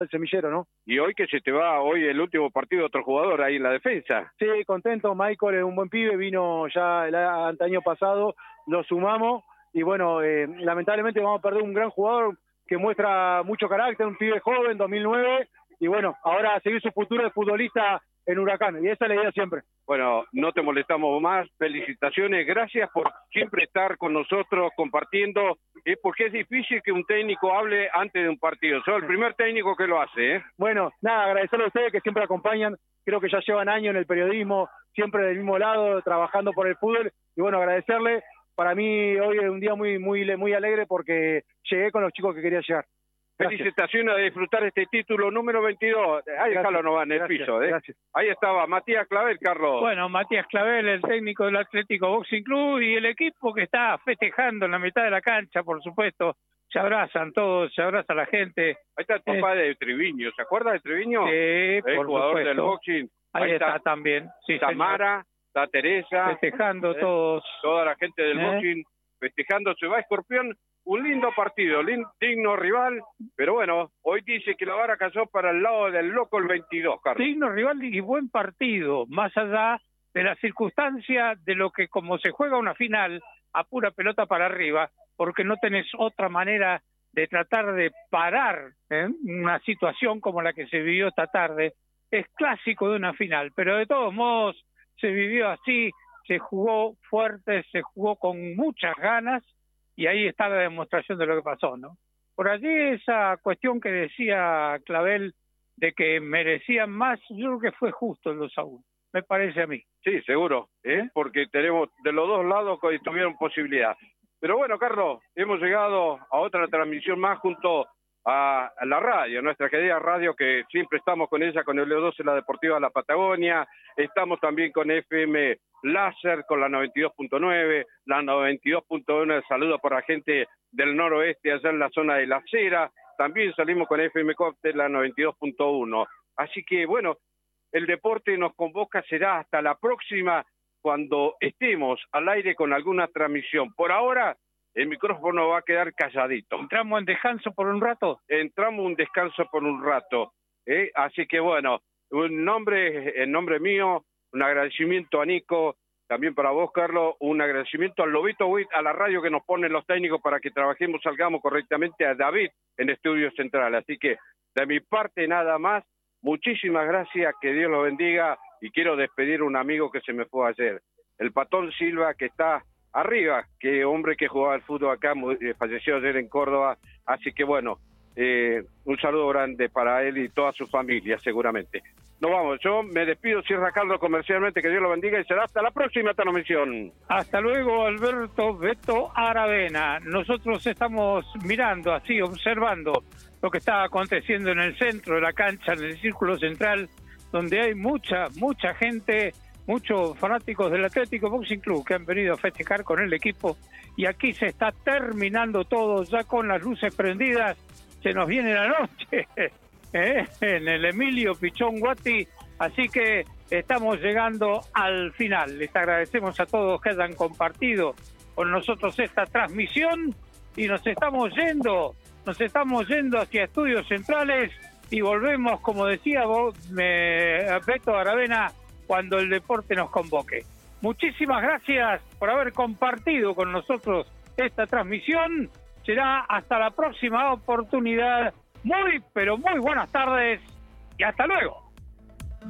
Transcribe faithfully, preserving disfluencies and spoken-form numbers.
el semillero, ¿no? Y hoy que se te va, hoy el último partido de otro jugador ahí en la defensa. Sí, contento, Michael es un buen pibe, vino ya el año pasado, lo sumamos y bueno, eh, lamentablemente vamos a perder un gran jugador que muestra mucho carácter, un pibe joven, dos mil nueve, y bueno, ahora a seguir su futuro de futbolista en Huracán, y esa es la idea siempre. Bueno, no te molestamos más, felicitaciones, gracias por siempre estar con nosotros compartiendo, eh, porque es difícil que un técnico hable antes de un partido, soy el primer técnico que lo hace. ¿eh? Bueno, nada, agradecerle a ustedes que siempre acompañan, creo que ya llevan años en el periodismo, siempre del mismo lado, trabajando por el fútbol, y bueno, agradecerle, para mí hoy es un día muy, muy, muy alegre porque llegué con los chicos que quería llegar. Gracias. Felicitaciones a disfrutar este título número veintidós. Ahí déjalo no va en el gracias, piso. ¿eh? Gracias. Ahí estaba Matías Clavel, Carlos. Bueno, Matías Clavel, el técnico del Atlético Boxing Club y el equipo que está festejando en la mitad de la cancha, por supuesto. Se abrazan todos, se abraza la gente. Ahí está el papá eh, de Treviño. ¿Se acuerda de Treviño? Sí, el por jugador supuesto. del boxing. Ahí, Ahí está, está también. Sí, Tamara, está Teresa. Festejando eh, todos. Toda la gente del ¿Eh? boxing festejando. Se va Escorpión. Un lindo partido, digno rival, pero bueno, hoy dice que la vara cayó para el lado del loco el veintidós, Carlos. Digno rival y buen partido, más allá de la circunstancia de lo que como se juega una final a pura pelota para arriba, porque no tenés otra manera de tratar de parar ¿eh? una situación como la que se vivió esta tarde. Es clásico de una final, pero de todos modos se vivió así, se jugó fuerte, se jugó con muchas ganas, y ahí está la demostración de lo que pasó, ¿no? Por allí esa cuestión que decía Clavel de que merecían más, yo creo que fue justo el dos a uno, me parece a mí. Sí, seguro, ¿eh? porque tenemos de los dos lados que tuvieron posibilidad. Pero bueno, Carlos, hemos llegado a otra transmisión más junto a la radio, nuestra querida radio, que siempre estamos con ella, con el Leo doce, la Deportiva de la Patagonia, estamos también con F M Láser, con la noventa y dos punto nueve, la noventa y dos punto uno, saludo por la gente del noroeste, allá en la zona de La Cera, también salimos con F M Cóctel, la noventa y dos punto uno, así que bueno, el deporte nos convoca, será hasta la próxima, cuando estemos al aire con alguna transmisión. Por ahora, el micrófono va a quedar calladito. ¿Entramos en descanso por un rato? Entramos en descanso por un rato. ¿eh? Así que bueno, un nombre, en nombre mío, un agradecimiento a Nico, también para vos, Carlos, un agradecimiento al Lobito Witt, a la radio que nos ponen los técnicos para que trabajemos, salgamos correctamente, a David en Estudio Central. Así que de mi parte nada más, muchísimas gracias, que Dios los bendiga, y quiero despedir a un amigo que se me fue ayer, el Patón Silva, que está arriba, que hombre que jugaba al fútbol acá, falleció ayer en Córdoba, así que bueno, eh, un saludo grande para él y toda su familia seguramente. Nos vamos, yo me despido, cierra Carlos comercialmente, que Dios lo bendiga y será hasta la próxima transmisión. Hasta luego, Alberto Beto Aravena. Nosotros estamos mirando así, observando lo que está aconteciendo en el centro de la cancha, en el círculo central, donde hay mucha, mucha gente, muchos fanáticos del Atlético Boxing Club que han venido a festejar con el equipo, y aquí se está terminando todo, ya con las luces prendidas, se nos viene la noche ¿eh? en el Emilio Pichón Guati, así que estamos llegando al final. Les agradecemos a todos que hayan compartido con nosotros esta transmisión, y nos estamos yendo, nos estamos yendo hacia Estudios Centrales, y volvemos, como decía vos, me, Beto Aravena, cuando el deporte nos convoque. Muchísimas gracias por haber compartido con nosotros esta transmisión. Será hasta la próxima oportunidad. Muy, pero muy buenas tardes y hasta luego.